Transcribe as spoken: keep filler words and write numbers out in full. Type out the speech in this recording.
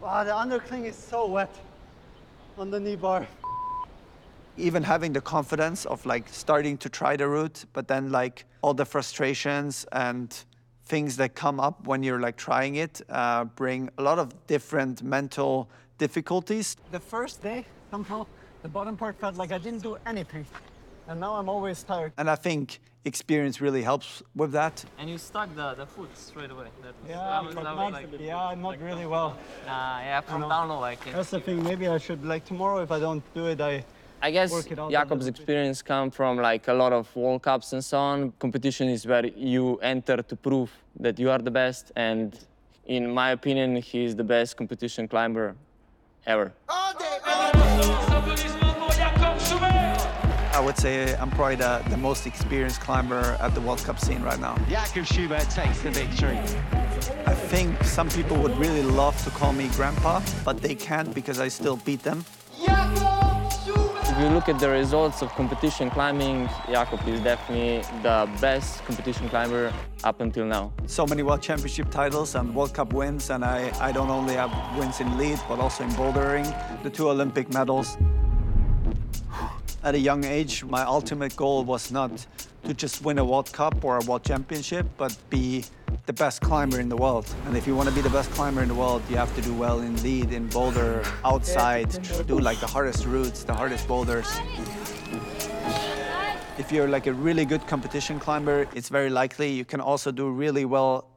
Wow, the undercling is so wet on the knee bar. Even having the confidence of like starting to try the route, but then like all the frustrations and things that come up when you're like trying it uh, bring a lot of different mental difficulties. The first day, somehow, the bottom part felt like I didn't do anything. And now I'm always tired. And I think experience really helps with that. And you stuck the, the foot straight away. That was, Yeah, that was, but that not, was like, yeah, not really well. Nah, yeah, from know. down low, I can. That's the thing, maybe I should, like tomorrow, if I don't do it, I I guess work it out a Jakob's little bit. experience come from like a lot of World Cups and so on. Competition is where you enter to prove that you are the best, and in my opinion, he is the best competition climber ever. I would say I'm probably the, the most experienced climber at the World Cup scene right now. Jakob Schubert takes the victory. I think some people would really love to call me grandpa, but they can't because I still beat them. If you look at the results of competition climbing, Jakob is definitely the best competition climber up until now. So many World Championship titles and World Cup wins, and I, I don't only have wins in lead, but also in bouldering, the two Olympic medals. At a young age, my ultimate goal was not to just win a World Cup or a World Championship, but be the best climber in the world. And if you want to be the best climber in the world, you have to do well in lead, in boulder, outside, do like the hardest routes, the hardest boulders. If you're like a really good competition climber, it's very likely you can also do really well